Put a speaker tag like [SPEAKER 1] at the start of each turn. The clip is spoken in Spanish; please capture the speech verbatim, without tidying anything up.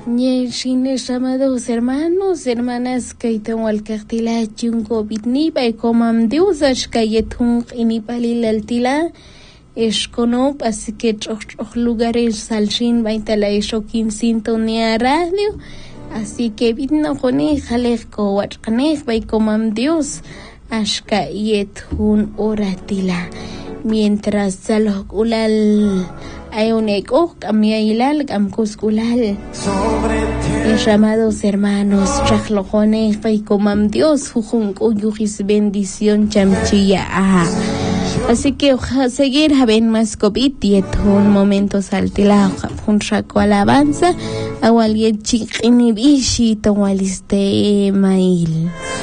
[SPEAKER 1] Ñeshines amados hermanos, hermanas, kaitan walkaqtila chunko bitnipa y comam diusas kayetun inipalil altila esconop, así que otros lugares salshin baitala eso sintonía radio, así que bitno jone jaleko watqanej bay comam dios ashka yetun oratila mientras salok ulal ayuneko kamiailal kamkuskulal. Mis amados hermanos, chajlojones, pay comam Dios, jujun uyujis bendición chamchilla. Así que ojalá seguir haben más COVID un momento saltila un raco alabanza, awal yet chiquini bishi tawaliste mail.